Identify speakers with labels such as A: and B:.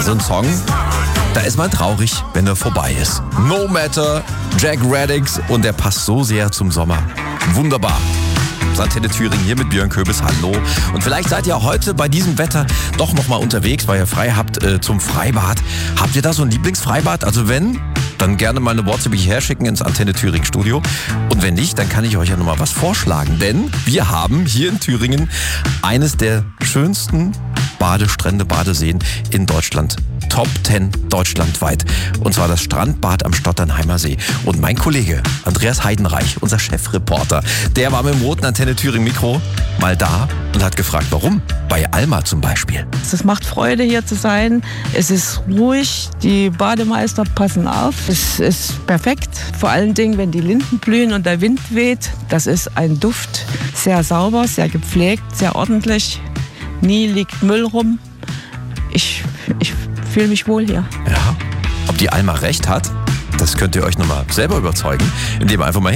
A: so ein Song, da ist man traurig, wenn er vorbei ist. No Matter, Jack Radix, und der passt so sehr zum Sommer. Wunderbar. Antenne Thüringen hier mit Björn Köbis, hallo. Und vielleicht seid ihr heute bei diesem Wetter doch nochmal unterwegs, weil ihr frei habt zum Freibad. Habt ihr da so ein Lieblingsfreibad? Also wenn, dann gerne mal eine WhatsApp hierher schicken ins Antenne Thüringen Studio. Und wenn nicht, dann kann ich euch ja nochmal was vorschlagen. Denn wir haben hier in Thüringen eines der schönsten Badestrände, Badeseen in Deutschland. Top 10 deutschlandweit. Und zwar das Strandbad am Stotternheimer See. Und mein Kollege Andreas Heidenreich, unser Chefreporter, der war mit dem roten Antenne Thüringen Mikro mal da und hat gefragt, warum? Bei Alma zum Beispiel.
B: Es macht Freude, hier zu sein. Es ist ruhig, die Bademeister passen auf. Es ist perfekt, vor allen Dingen, wenn die Linden blühen und der Wind weht. Das ist ein Duft, sehr sauber, sehr gepflegt, sehr ordentlich. Nie liegt Müll rum. Ich fühle mich wohl hier.
A: Ja, ob die Alma recht hat, das könnt ihr euch nochmal selber überzeugen, indem ihr einfach mal